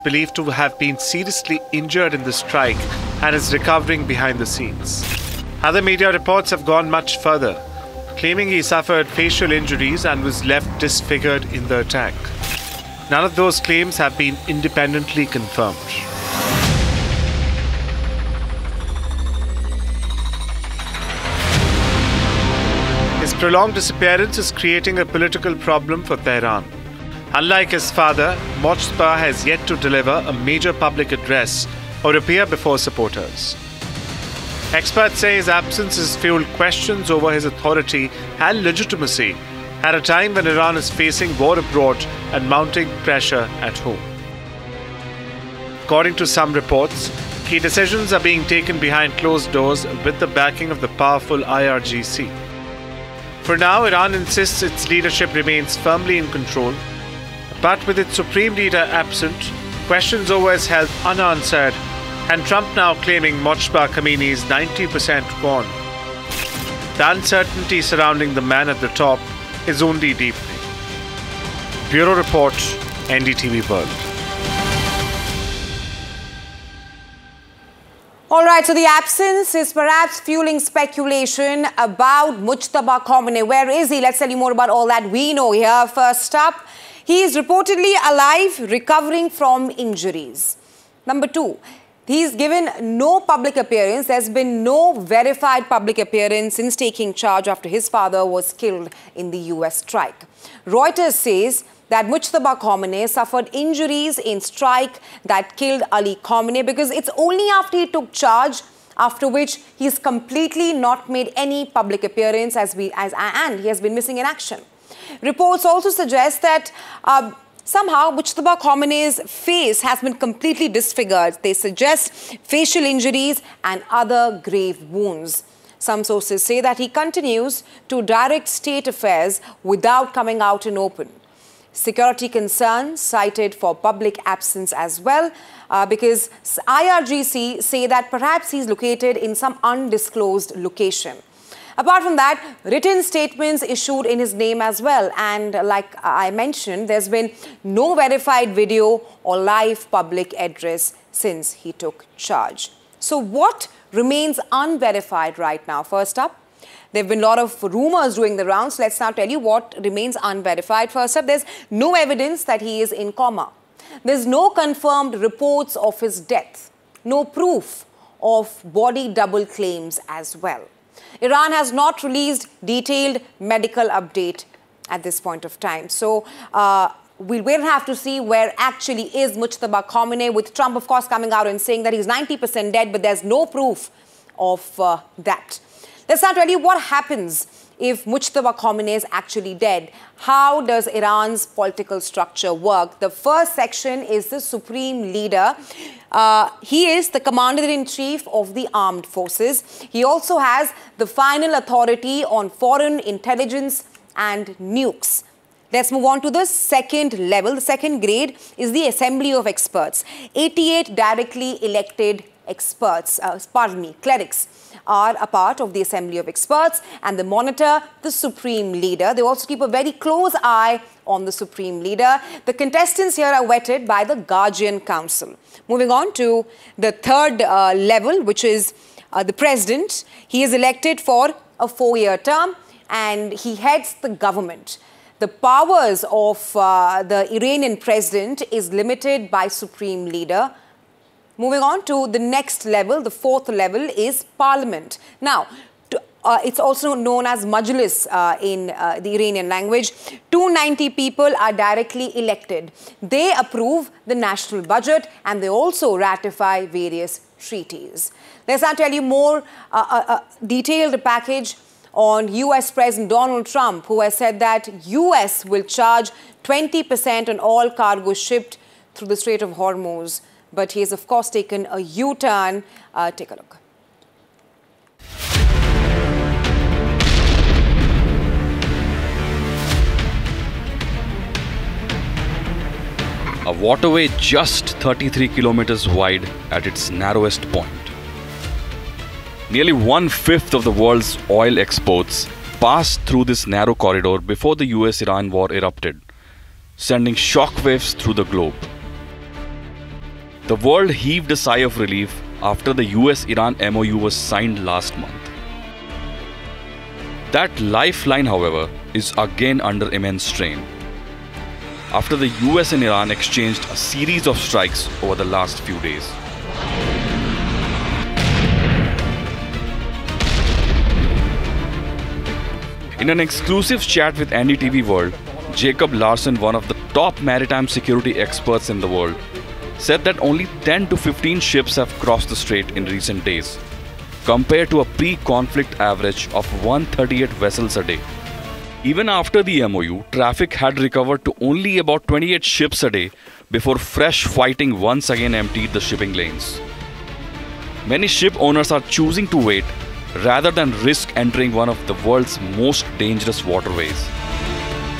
believed to have been seriously injured in the strike and is recovering behind the scenes. Other media reports have gone much further, claiming he suffered facial injuries and was left disfigured in the attack. None of those claims have been independently confirmed. His prolonged disappearance is creating a political problem for Tehran. Unlike his father, Mojtaba has yet to deliver a major public address or appear before supporters. Experts say his absence has fueled questions over his authority and legitimacy at a time when Iran is facing war abroad and mounting pressure at home. According to some reports, key decisions are being taken behind closed doors with the backing of the powerful IRGC. For now, Iran insists its leadership remains firmly in control, but with its supreme leader absent, questions over his health unanswered, and Trump now claiming Mojtaba Khamenei is 90% gone. The uncertainty surrounding the man at the top is only deepening. Bureau Report, NDTV World. All right, so the absence is perhaps fueling speculation about Mojtaba Khamenei. Where is he? Let's tell you more about all that we know here. First up, he is reportedly alive, recovering from injuries. Number two, he's given no public appearance. There's been no verified public appearance since taking charge after his father was killed in the US strike. Reuters says that Mojtaba Khamenei suffered injuries in strike that killed Ali Khamenei because it's only after he took charge, after which he's completely not made any public appearance and he has been missing in action. Reports also suggest that somehow Mojtaba Khamenei's face has been completely disfigured. They suggest facial injuries and other grave wounds. Some sources say that he continues to direct state affairs without coming out in open. Security concerns cited for public absence as well, because IRGC say that perhaps he's located in some undisclosed location. Apart from that, written statements issued in his name as well. And like I mentioned, there's been no verified video or live public address since he took charge. So what remains unverified right now? First up, there have been a lot of rumors doing the rounds. Let's now tell you what remains unverified. First up, there's no evidence that he is in coma. There's no confirmed reports of his death. No proof of body double claims as well. Iran has not released detailed medical update at this point of time. So we will have to see where actually is Mojtaba Khamenei, with Trump, of course, coming out and saying that he's 90% dead, but there's no proof of that. Let's now tell you what happens if Mojtaba Khamenei is actually dead. How does Iran's political structure work? The first section is the supreme leader. He is the commander-in-chief of the armed forces. He also has the final authority on foreign intelligence and nukes. Let's move on to the second level. The second grade is the Assembly of Experts. 88 directly elected experts, clerics, are a part of the Assembly of Experts, and they monitor the Supreme Leader. They also keep a very close eye on the Supreme Leader. The contestants here are vetted by the Guardian Council. Moving on to the third level, which is the President. He is elected for a 4-year term and he heads the government. The powers of the Iranian President is limited by Supreme Leader. Moving on to the next level, the fourth level is Parliament. Now, it's also known as Majlis in the Iranian language. 290 people are directly elected. They approve the national budget and they also ratify various treaties. Let's now tell you more detailed package on US President Donald Trump, who has said that US will charge 20% on all cargo shipped through the Strait of Hormuz. But he has, of course, taken a U-turn. Take a look. A waterway just 33 kilometers wide at its narrowest point. Nearly 1/5 of the world's oil exports passed through this narrow corridor before the US-Iran war erupted, sending shockwaves through the globe. The world heaved a sigh of relief after the US-Iran MOU was signed last month. That lifeline, however, is again under immense strain after the US and Iran exchanged a series of strikes over the last few days. In an exclusive chat with NDTV World, Jacob Larson, one of the top maritime security experts in the world, said that only 10 to 15 ships have crossed the strait in recent days, compared to a pre-conflict average of 138 vessels a day. Even after the MOU, traffic had recovered to only about 28 ships a day before fresh fighting once again emptied the shipping lanes. Many ship owners are choosing to wait rather than risk entering one of the world's most dangerous waterways.